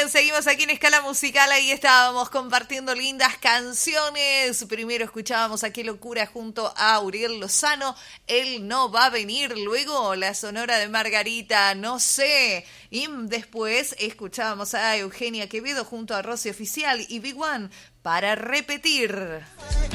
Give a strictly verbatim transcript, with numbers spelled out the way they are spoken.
bien, seguimos aquí en Escala Musical. Ahí estábamos compartiendo lindas canciones. Primero escuchábamos a Qué Locura junto a Uriel Lozano. Él no va a venir. Luego la Sonora de Margarita, No sé. Y después escuchábamos a Eugenia Quevedo junto a Rosy Oficial y Big One, Para Repetir.